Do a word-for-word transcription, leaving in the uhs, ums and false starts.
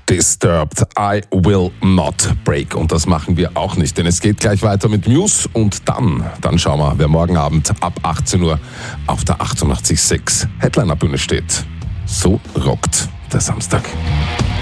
Disturbed, I will not break. Und das machen wir auch nicht, denn es geht gleich weiter mit Muse und dann, dann schauen wir, wer morgen Abend ab achtzehn Uhr auf der achtundachtzig Komma sechs Headliner-Bühne steht. So rockt der Samstag.